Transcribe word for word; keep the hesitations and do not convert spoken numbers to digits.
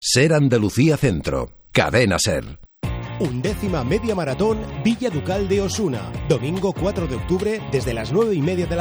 Ser Andalucía Centro. Cadena Ser. Undécima media maratón Villa Ducal de Osuna. Domingo cuatro de octubre desde las nueve y media de la